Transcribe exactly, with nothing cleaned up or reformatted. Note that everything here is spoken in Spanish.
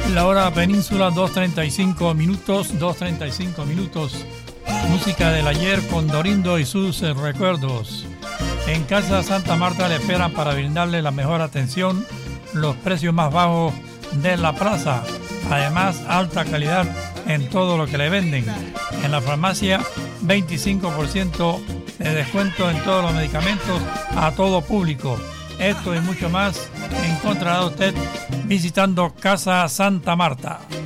La hora península, dos treinta y cinco minutos, dos treinta y cinco minutos. Música del ayer con Dorindo y sus eh, recuerdos. En Casa Santa Marta le esperan para brindarle la mejor atención, los precios más bajos de la plaza. Además, alta calidad en todo lo que le venden. En la farmacia, veinticinco por ciento de descuento en todos los medicamentos a todo público. Esto y mucho más encontrará usted visitando Casa Santa Marta.